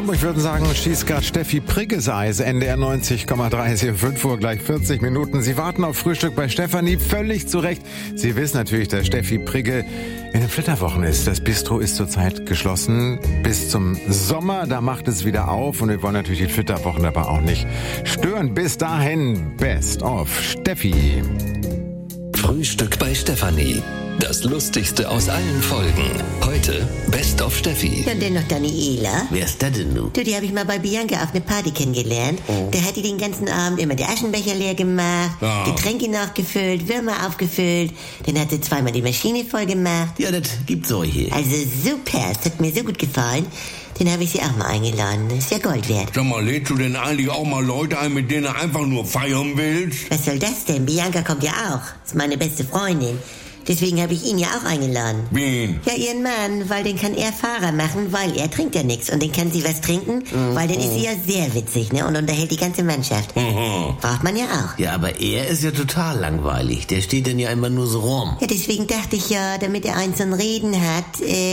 Hamburg würden sagen, schießt gerade Steffi Prigges-Eis, NDR 90,3, hier 5 Uhr gleich 40 Minuten. Sie warten auf Frühstück bei Stefanie, völlig zu Recht. Sie wissen natürlich, dass Steffi Prigge in den Flitterwochen ist. Das Bistro ist zurzeit geschlossen bis zum Sommer, da macht es wieder auf und wir wollen natürlich die Flitterwochen aber auch nicht stören. Bis dahin, Best of Steffi. Frühstück bei Stefanie. Das Lustigste aus allen Folgen. Heute Best of Steffi. Ja, und dann noch Daniela. Wer ist das denn nun? Du, die habe ich mal bei Bianca auf eine Party kennengelernt. Da hat die den ganzen Abend immer die Aschenbecher leer gemacht, Getränke nachgefüllt, Würmer aufgefüllt. Dann hat sie zweimal die Maschine voll gemacht. Ja, das gibt's solche. Also super, es hat mir so gut gefallen. Den habe ich sie auch mal eingeladen. Ist ja Gold wert. Sag mal, lädst du denn eigentlich auch mal Leute ein, mit denen du einfach nur feiern willst? Was soll das denn? Bianca kommt ja auch. Ist meine beste Freundin. Deswegen habe ich ihn ja auch eingeladen. Wen? Ja, ihren Mann, weil den kann er Fahrer machen, weil er trinkt ja nichts. Und den kann sie was trinken, weil dann ist sie ja sehr witzig, ne? Und unterhält die ganze Mannschaft. Braucht man ja auch. Ja, aber er ist ja total langweilig. Der steht dann ja immer nur so rum. Ja, deswegen dachte ich ja, damit er eins zum Reden hat,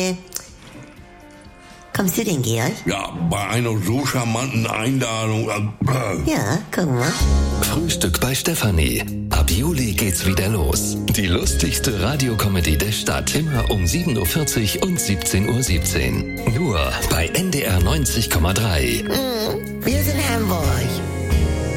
kommst du denn, Georg? Ja, bei einer so charmanten Einladung. Ja, guck mal. Frühstück bei Stefanie. Ab Juli geht's wieder los. Die lustigste Radiocomedy der Stadt. Immer um 7.40 Uhr und 17.17 Uhr. Nur bei NDR 90,3. Wir sind Hamburg.